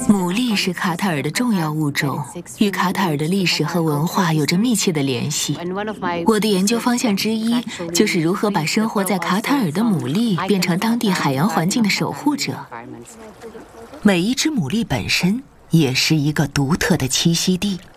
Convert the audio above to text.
牡蛎是卡塔尔的重要物种，与卡塔尔的历史和文化有着密切的联系。我的研究方向之一就是如何把生活在卡塔尔的牡蛎变成当地海洋环境的守护者。每一只牡蛎本身也是一个独特的栖息地。